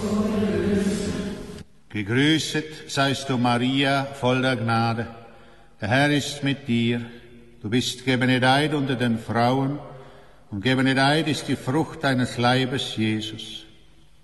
Gegrüßet seist du, Maria, voll der Gnade. Der Herr ist mit dir. Du bist gebenedeit unter den Frauen, und gebenedeit ist die Frucht deines Leibes, Jesus.